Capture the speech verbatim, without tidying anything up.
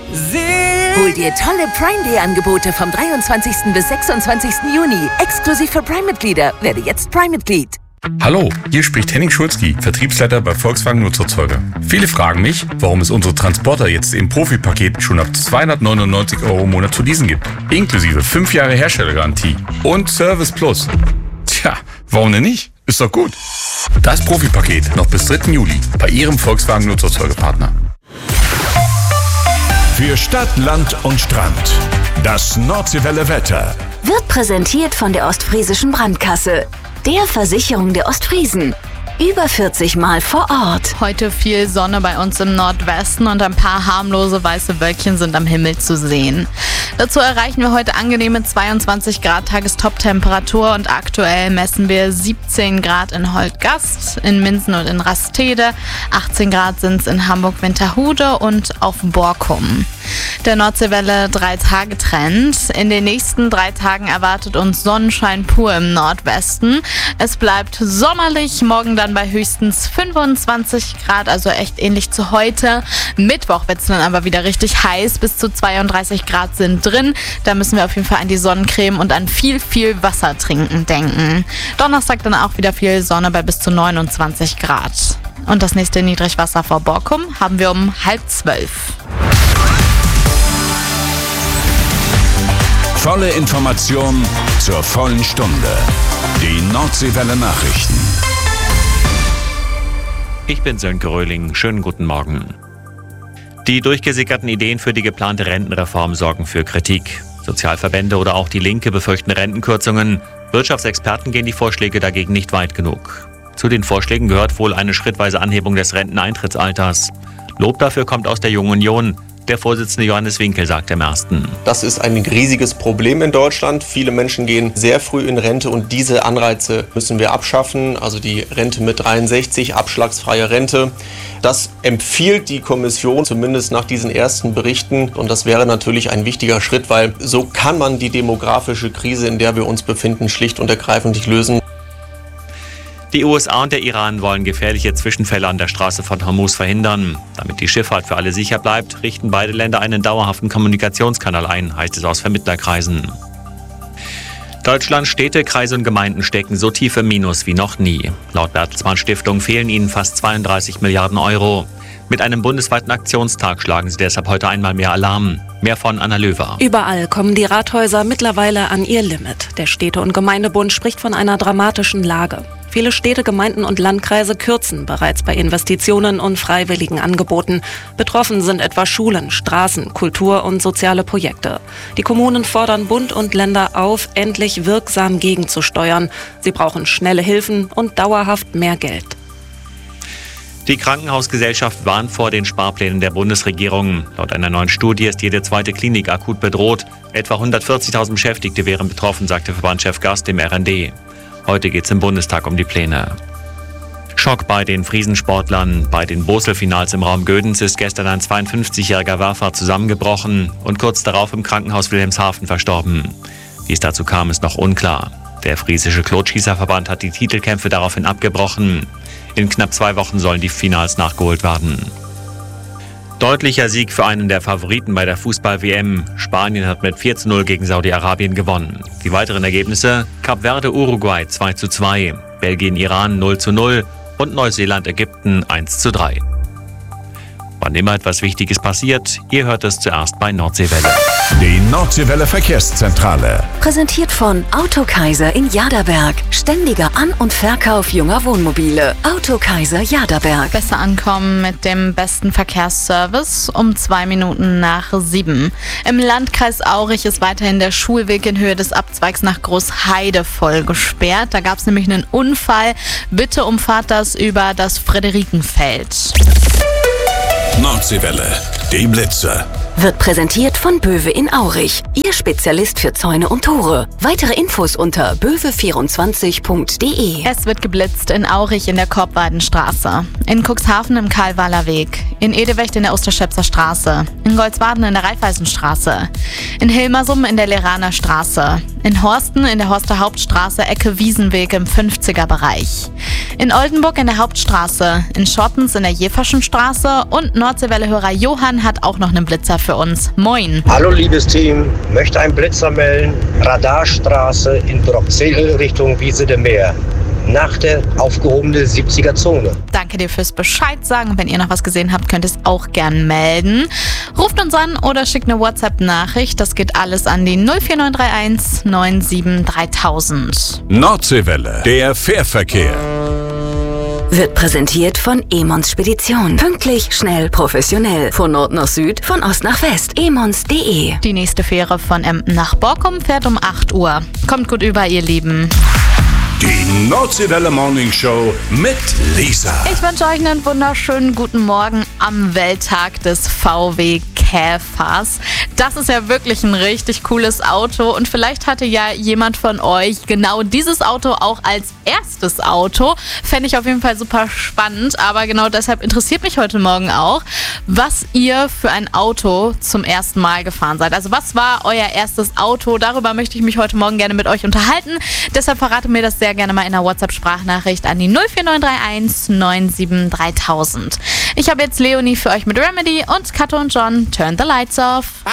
Hol dir tolle Prime Day Angebote vom dreiundzwanzigsten bis sechsundzwanzigsten Juni. Exklusiv für Prime-Mitglieder. Werde jetzt Prime-Mitglied. Hallo, hier spricht Henning Schulzki, Vertriebsleiter bei Volkswagen Nutzerzeuger. Viele fragen mich, warum es unsere Transporter jetzt im Profi-Paket schon ab zweihundertneunundneunzig Euro im Monat zu leasen gibt. Inklusive fünf Jahre Herstellergarantie und Service Plus. Tja, warum denn nicht? Ist doch gut. Das Profi-Paket noch bis dritten Juli bei Ihrem Volkswagen Nutzerzeugerpartner. Für Stadt, Land und Strand. Das Nordseewelle Wetter wird präsentiert von der Ostfriesischen Brandkasse, der Versicherung der Ostfriesen. Über vierzig Mal vor Ort. Heute viel Sonne bei uns im Nordwesten und ein paar harmlose weiße Wölkchen sind am Himmel zu sehen. Dazu erreichen wir heute angenehme zweiundzwanzig Grad Tagestop-Temperatur und aktuell messen wir siebzehn Grad in Holtgast, in Minsen und in Rastede, achtzehn Grad sind es in Hamburg-Winterhude und auf Borkum. Der Nordseewelle drei-Tage-Trend. In den nächsten drei Tagen erwartet uns Sonnenschein pur im Nordwesten. Es bleibt sommerlich, morgen dann bei höchstens fünfundzwanzig Grad, also echt ähnlich zu heute. Mittwoch wird es dann aber wieder richtig heiß, bis zu zweiunddreißig Grad sind drin. Da müssen wir auf jeden Fall an die Sonnencreme und an viel, viel Wasser trinken denken. Donnerstag dann auch wieder viel Sonne bei bis zu neunundzwanzig Grad. Und das nächste Niedrigwasser vor Borkum haben wir um halb zwölf. Volle Information zur vollen Stunde. Die Nordseewelle Nachrichten. Ich bin Sönke Röhling. Schönen guten Morgen. Die durchgesickerten Ideen für die geplante Rentenreform sorgen für Kritik. Sozialverbände oder auch die Linke befürchten Rentenkürzungen. Wirtschaftsexperten gehen die Vorschläge dagegen nicht weit genug. Zu den Vorschlägen gehört wohl eine schrittweise Anhebung des Renteneintrittsalters. Lob dafür kommt aus der Jungen Union. Der Vorsitzende Johannes Winkel sagt im Ersten. Das ist ein riesiges Problem in Deutschland. Viele Menschen gehen sehr früh in Rente und diese Anreize müssen wir abschaffen. Also die Rente mit dreiundsechzig, abschlagsfreie Rente. Das empfiehlt die Kommission zumindest nach diesen ersten Berichten. Und das wäre natürlich ein wichtiger Schritt, weil so kann man die demografische Krise, in der wir uns befinden, schlicht und ergreifend nicht lösen. Die U S A und der Iran wollen gefährliche Zwischenfälle an der Straße von Hormuz verhindern. Damit die Schifffahrt für alle sicher bleibt, richten beide Länder einen dauerhaften Kommunikationskanal ein, heißt es aus Vermittlerkreisen. Deutschland, Städte, Kreise und Gemeinden stecken so tief im Minus wie noch nie. Laut Bertelsmann Stiftung fehlen ihnen fast zweiunddreißig Milliarden Euro. Mit einem bundesweiten Aktionstag schlagen sie deshalb heute einmal mehr Alarm. Mehr von Anna Löwer. Überall kommen die Rathäuser mittlerweile an ihr Limit. Der Städte- und Gemeindebund spricht von einer dramatischen Lage. Viele Städte, Gemeinden und Landkreise kürzen bereits bei Investitionen und freiwilligen Angeboten. Betroffen sind etwa Schulen, Straßen, Kultur- und soziale Projekte. Die Kommunen fordern Bund und Länder auf, endlich wirksam gegenzusteuern. Sie brauchen schnelle Hilfen und dauerhaft mehr Geld. Die Krankenhausgesellschaft warnt vor den Sparplänen der Bundesregierung. Laut einer neuen Studie ist jede zweite Klinik akut bedroht. Etwa hundertvierzigtausend Beschäftigte wären betroffen, sagte Verbandschef Gast im R N D. Heute geht es im Bundestag um die Pläne. Schock bei den Friesensportlern. Bei den Boselfinals im Raum Gödens ist gestern ein zweiundfünfzigjähriger Werfer zusammengebrochen und kurz darauf im Krankenhaus Wilhelmshaven verstorben. Wie es dazu kam, ist noch unklar. Der Friesische Klotschießerverband hat die Titelkämpfe daraufhin abgebrochen. In knapp zwei Wochen sollen die Finals nachgeholt werden. Deutlicher Sieg für einen der Favoriten bei der Fußball-W M. Spanien hat mit vier zu null gegen Saudi-Arabien gewonnen. Die weiteren Ergebnisse: Kap Verde Uruguay zwei zu zwei, Belgien Iran null zu null und Neuseeland Ägypten eins zu drei. Wann immer etwas Wichtiges passiert, ihr hört es zuerst bei Nordseewelle. Die Nordseewelle Verkehrszentrale. Präsentiert von Autokaiser in Jaderberg. Ständiger An- und Verkauf junger Wohnmobile. Autokaiser Jaderberg. Besser ankommen mit dem besten Verkehrsservice um zwei Minuten nach sieben. Im Landkreis Aurich ist weiterhin der Schulweg in Höhe des Abzweigs nach Großheide voll gesperrt. Da gab es nämlich einen Unfall. Bitte umfahrt das über das Friederikenfeld. Nordseewelle, die Blitze. Wird präsentiert von Böwe in Aurich. Ihr Spezialist für Zäune und Tore. Weitere Infos unter böwe vierundzwanzig punkt de. Es wird geblitzt in Aurich in der Korbweidenstraße, in Cuxhaven im Karlwahler Weg, in Edewecht in der Osterschöpser Straße, in Goldswaden in der Raiffeisenstraße, in Hilmersum in der Leraner Straße, in Horsten in der Horster Hauptstraße Ecke Wiesenweg im fünfziger Bereich, in Oldenburg in der Hauptstraße, in Schottens in der Jeferschen Straße und Nordseewelle-Hörer Johann hat auch noch einen Blitzer für für uns. Moin. Hallo liebes Team, möchte einen Blitzer melden. Radarstraße in Brockzell Richtung Wiese de Meer. Nach der aufgehobenen siebziger Zone. Danke dir fürs Bescheid sagen. Wenn ihr noch was gesehen habt, könnt ihr es auch gern melden. Ruft uns an oder schickt eine WhatsApp-Nachricht. Das geht alles an die null vier neun drei eins neun sieben dreitausend. Nordseewelle, der Fährverkehr. Wird präsentiert von Emons Spedition. Pünktlich, schnell, professionell. Von Nord nach Süd, von Ost nach West. emons punkt de. Die nächste Fähre von Emden nach Borkum fährt um acht Uhr. Kommt gut über, ihr Lieben. Die Nordseewelle Morning Show mit Lisa. Ich wünsche euch einen wunderschönen guten Morgen am Welttag des V W Käfers. Das ist ja wirklich ein richtig cooles Auto und vielleicht hatte ja jemand von euch genau dieses Auto auch als erstes Auto. Fände ich auf jeden Fall super spannend, aber genau deshalb interessiert mich heute Morgen auch, was ihr für ein Auto zum ersten Mal gefahren seid. Also was war euer erstes Auto? Darüber möchte ich mich heute Morgen gerne mit euch unterhalten. Deshalb verrate mir das sehr gerne mal in einer WhatsApp-Sprachnachricht an die null vier neun drei eins neun sieben dreitausend. Ich habe jetzt Leonie für euch mit Remedy und Kato und John. Turn the lights off.